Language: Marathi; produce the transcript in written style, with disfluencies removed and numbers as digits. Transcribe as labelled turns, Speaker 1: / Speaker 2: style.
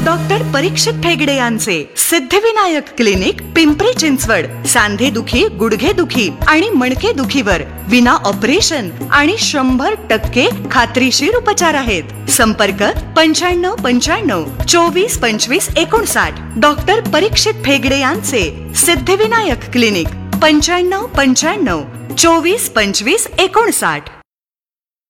Speaker 1: डॉक्टर परीक्षित ठेगडे यांचे सिद्धिविनायक क्लिनिक, पिंपरी चिंचवड. सांधे दुखी, गुडघे दुखी आणि मणके दुखीवर विना ऑपरेशन आणि 100% खात्रीशीर उपचार आहेत. संपर्क 9595 24 25 59. डॉक्टर परीक्षित ठेगडे यांचे सिद्धिविनायक क्लिनिक 9595 24 25 59.